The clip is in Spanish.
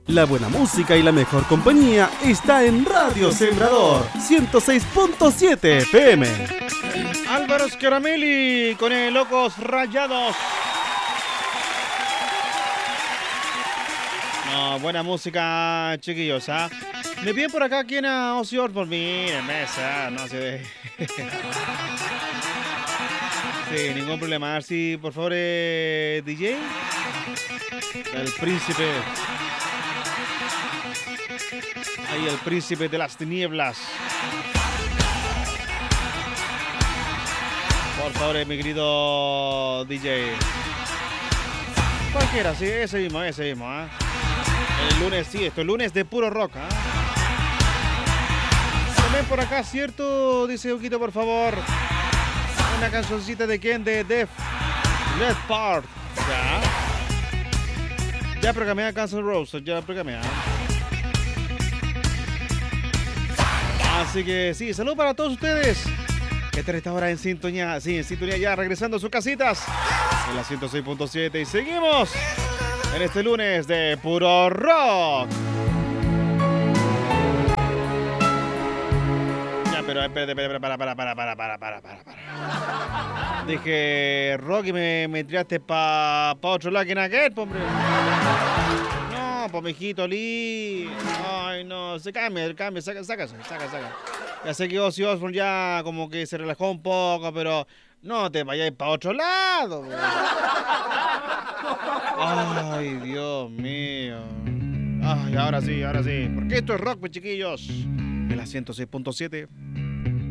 La buena música y la mejor compañía está en Radio Sembrador 106.7 FM. Álvaro Scaramelli con el Locos Rayados. No, buena música, chiquillos, ¿ah? Me piden por acá quién a Ozzy Osbourne. Mira, mesa, no se ve. Sí, ningún problema. A ver si, por favor, DJ. El príncipe. Ahí el príncipe de las tinieblas. Por favor, mi querido DJ. Cualquiera, sí, ese mismo, ¿eh? El lunes, sí, esto es lunes de puro rock, ¿eh? También por acá, ¿cierto? Dice Huguito, por favor. Una cancioncita de quién, de Def Leppard. Ya programé a Guns N' Roses, ya programé. Así que sí, salud para todos ustedes que están esta hora en sintonía. Sí, en sintonía ya, regresando a sus casitas en la 106.7 y seguimos en este lunes de puro rock. Ya, pero espérate, para. Dije rock y me tiraste pa otro lado que nada que ver, hombre. No, pues mijito, Lee. Ay, no, se cambia, saca. Ya sé que Ozzy Osbourne ya como que se relajó un poco, pero no te vayáis para otro lado. Ay, Dios mío. Ay, ahora sí. Porque esto es rock, pues, chiquillos. En la 106.7.